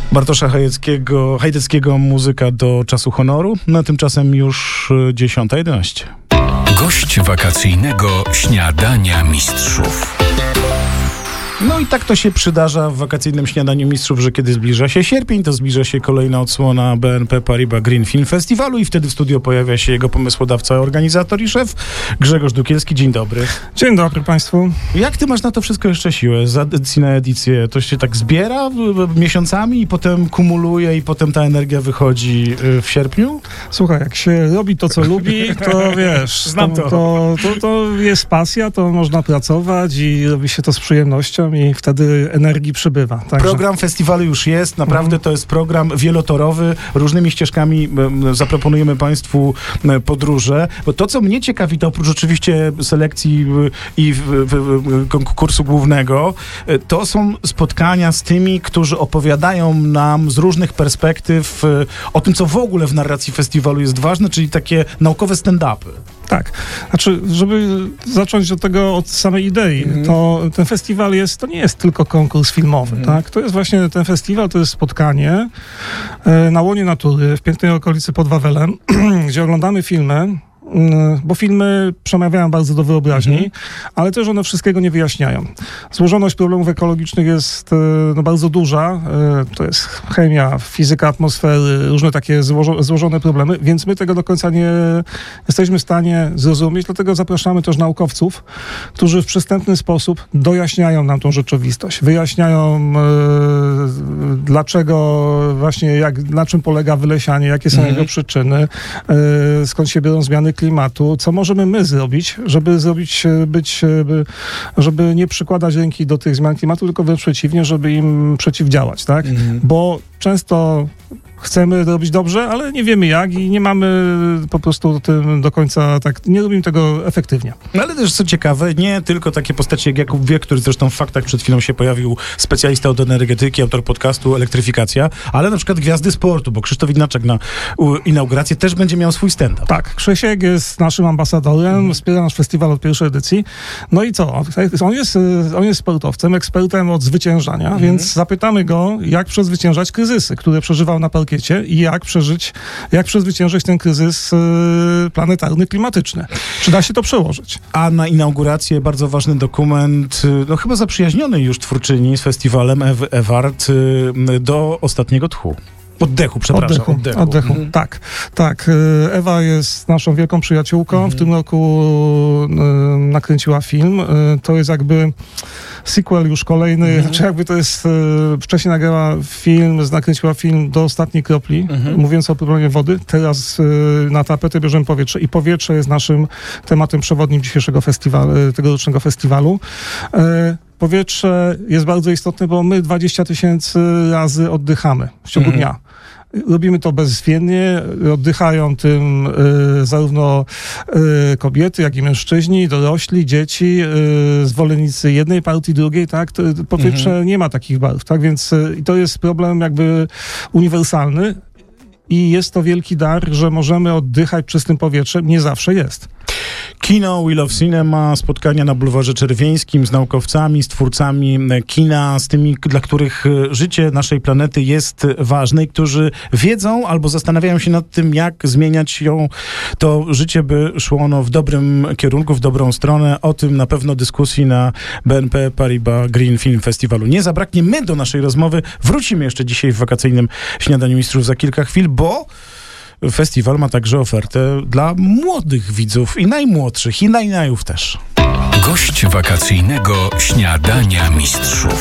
Bartosza Hajdeckiego muzyka do czasu honoru. No tymczasem już 10:11. Gość wakacyjnego Śniadania Mistrzów. No i tak to się przydarza w wakacyjnym Śniadaniu Mistrzów, że kiedy zbliża się sierpień, to zbliża się kolejna odsłona BNP Paribas Green Film Festiwalu i wtedy w studio pojawia się jego pomysłodawca, organizator i szef Grzegorz Dukielski. Dzień dobry. Dzień dobry Państwu. Jak ty masz na to wszystko jeszcze siłę? Z edycji na edycję to się tak zbiera miesiącami i potem kumuluje i potem ta energia wychodzi w sierpniu? Słuchaj, jak się robi to, co lubi, to wiesz, Znam to jest pasja, to można pracować i robi się to z przyjemnością i wtedy energii przybywa. Także... Program festiwalu już jest, naprawdę to jest program wielotorowy, różnymi ścieżkami zaproponujemy Państwu podróże, bo to, co mnie ciekawi, to oprócz oczywiście selekcji i konkursu głównego, to są spotkania z tymi, którzy opowiadają nam z różnych perspektyw o tym, co w ogóle w narracji festiwalu jest ważne, czyli takie naukowe stand-upy. Tak. Znaczy, żeby zacząć od tego, od samej idei, to ten festiwal to nie jest tylko konkurs filmowy, tak? To jest właśnie ten festiwal, to jest spotkanie na łonie natury, w pięknej okolicy pod Wawelem, gdzie oglądamy filmy, bo filmy przemawiają bardzo do wyobraźni, ale też one wszystkiego nie wyjaśniają. Złożoność problemów ekologicznych jest bardzo duża. To jest chemia, fizyka atmosfery, różne takie złożone problemy, więc my tego do końca nie jesteśmy w stanie zrozumieć, dlatego zapraszamy też naukowców, którzy w przystępny sposób dojaśniają nam tą rzeczywistość. Wyjaśniają dlaczego właśnie, na czym polega wylesianie, jakie są jego przyczyny, skąd się biorą zmiany klimatu, co możemy my zrobić, żeby nie przykładać ręki do tych zmian klimatu, tylko wręcz przeciwnie, żeby im przeciwdziałać, tak? Bo często chcemy robić dobrze, ale nie wiemy jak i nie mamy po prostu tym do końca, tak, nie robimy tego efektywnie. No ale też co ciekawe, nie tylko takie postacie jak Jakub Wiek, który zresztą w Faktach przed chwilą się pojawił, specjalista od energetyki, autor podcastu Elektryfikacja, ale na przykład gwiazdy sportu, bo Krzysztof Idnaczek na inaugurację też będzie miał swój stand-up. Tak, Krzysiek jest naszym ambasadorem, wspiera nasz festiwal od pierwszej edycji. No i co? On jest sportowcem, ekspertem od zwyciężania, więc zapytamy go, jak przezwyciężać kryzysy, które przeżywał na parkiecie i jak przezwyciężyć ten kryzys planetarny, klimatyczny. Czy da się to przełożyć? A na inaugurację bardzo ważny dokument, no chyba zaprzyjaźniony już twórczyni z festiwalem Ewy Ewart do ostatniego tchu. Oddechu. Tak. Ewa jest naszą wielką przyjaciółką. W tym roku nakręciła film. To jest jakby sequel już kolejny. Znaczy jakby to jest... Wcześniej nakręciła film do ostatniej kropli, mówiąc o problemie wody. Teraz na tapetę bierzemy powietrze. I powietrze jest naszym tematem przewodnim dzisiejszego festiwalu, tegorocznego festiwalu. Powietrze jest bardzo istotne, bo my 20 000 razy oddychamy w ciągu dnia. Robimy to bezzwinnie, oddychają tym zarówno kobiety, jak i mężczyźni, dorośli, dzieci, zwolennicy jednej partii, drugiej, tak? Powietrze nie ma takich barw, tak? Więc to jest problem jakby uniwersalny i jest to wielki dar, że możemy oddychać czystym powietrzem. Nie zawsze jest. Kino, We Love Cinema, spotkania na Bulwarze Czerwieńskim z naukowcami, z twórcami kina, z tymi, dla których życie naszej planety jest ważne i którzy wiedzą albo zastanawiają się nad tym, jak zmieniać to życie, by szło ono w dobrym kierunku, w dobrą stronę. O tym na pewno dyskusji na BNP Paribas Green Film Festiwalu nie zabraknie. My do naszej rozmowy wrócimy jeszcze dzisiaj w wakacyjnym Śniadaniu Mistrzów za kilka chwil, bo festiwal ma także ofertę dla młodych widzów i najmłodszych, i najnajów też. Gość wakacyjnego Śniadania Mistrzów.